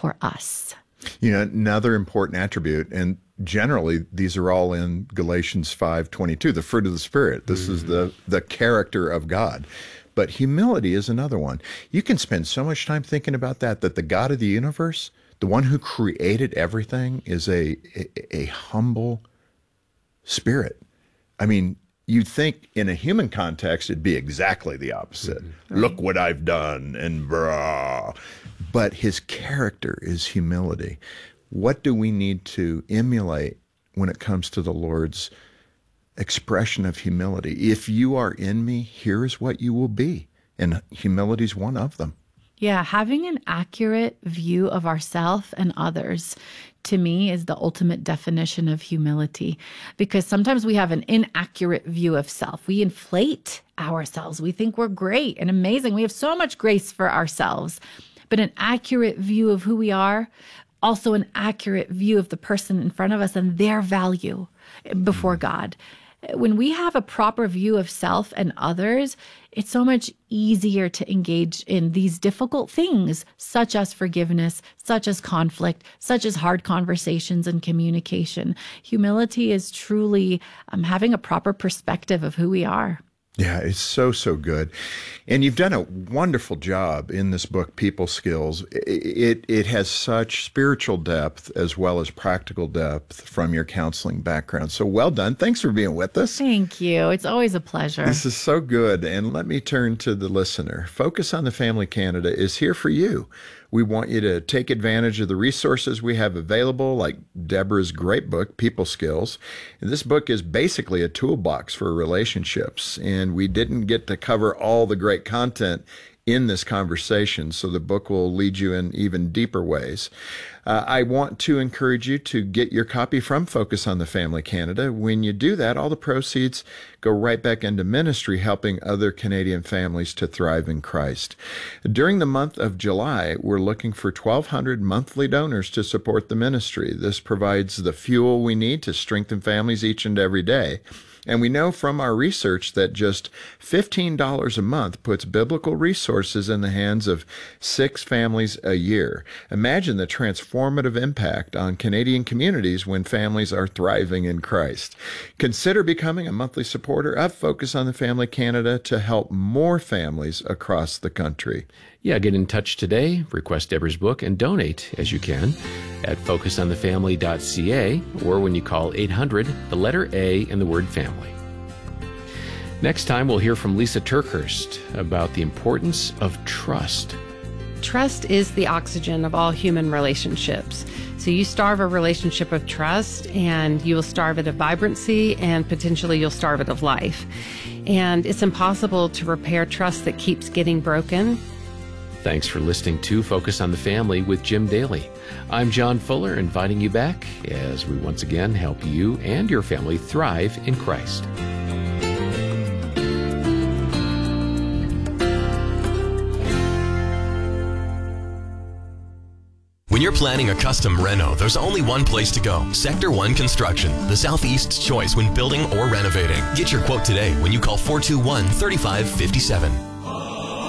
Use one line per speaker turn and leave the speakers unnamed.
for us.
Another important attribute, and generally these are all in Galatians 5:22, the fruit of the Spirit. This is the character of God. But humility is another one. You can spend so much time thinking about that the God of the universe, the one who created everything, is a humble spirit. I mean, you'd think in a human context, it'd be exactly the opposite. Mm-hmm. Look what I've done, and brah. But his character is humility. What do we need to emulate when it comes to the Lord's expression of humility? If you are in me, here is what you will be. And humility is one of them.
Yeah, having an accurate view of ourselves and others, to me, is the ultimate definition of humility. Because sometimes we have an inaccurate view of self. We inflate ourselves. We think we're great and amazing. We have so much grace for ourselves. But an accurate view of who we are, also an accurate view of the person in front of us and their value before God. When we have a proper view of self and others, it's so much easier to engage in these difficult things, such as forgiveness, such as conflict, such as hard conversations and communication. Humility is truly having a proper perspective of who we are.
Yeah, it's so good. And you've done a wonderful job in this book, People Skills. It has such spiritual depth as well as practical depth from your counseling background. So well done. Thanks for being with us.
Thank you. It's always a pleasure.
This is so good. And let me turn to the listener. Focus on the Family Canada is here for you. We want you to take advantage of the resources we have available, like Deborah's great book, People Skills. And this book is basically a toolbox for relationships, and we didn't get to cover all the great content in this conversation, so the book will lead you in even deeper ways. I want to encourage you to get your copy from Focus on the Family Canada. When you do that, all the proceeds go right back into ministry, helping other Canadian families to thrive in Christ. During the month of July, we're looking for 1,200 monthly donors to support the ministry. This provides the fuel we need to strengthen families each and every day. And we know from our research that just $15 a month puts biblical resources in the hands of 6 families a year. Imagine the transformative impact on Canadian communities when families are thriving in Christ. Consider becoming a monthly supporter of Focus on the Family Canada to help more families across the country.
Yeah, get in touch today, request Deborah's book, and donate as you can at focusonthefamily.ca or when you call 800, the letter A and the word family. Next time, we'll hear from Lisa Turkhurst about the importance of trust.
Trust is the oxygen of all human relationships. So you starve a relationship of trust and you will starve it of vibrancy, and potentially you'll starve it of life. And it's impossible to repair trust that keeps getting broken.
Thanks for listening to Focus on the Family with Jim Daly. I'm John Fuller, inviting you back as we once again help you and your family thrive in Christ.
When you're planning a custom reno, there's only one place to go. Sector 1 Construction, the Southeast's choice when building or renovating. Get your quote today when you call 421-3557.